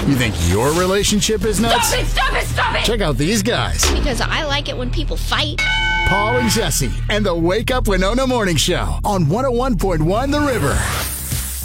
You think your relationship is nuts? Stop it! Check out these guys. Because I like it when people fight. Paul and Jesse and the Wake Up Winona Morning Show on 101.1 The River.